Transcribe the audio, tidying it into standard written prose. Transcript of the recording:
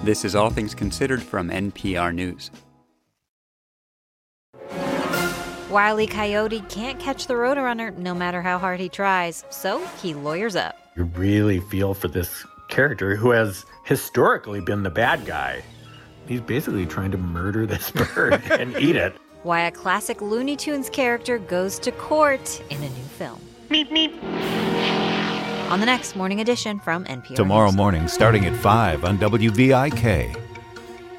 This is All Things Considered from NPR News. Wile E. Coyote can't catch the Roadrunner no matter how hard he tries, so he lawyers up. You really feel for this character who has historically been the bad guy. He's basically trying to murder this bird and eat it. Why a classic Looney Tunes character goes to court in a new film. Meep, meep. On the next Morning Edition from NPR Tomorrow News. morning, starting at 5 on WVIK.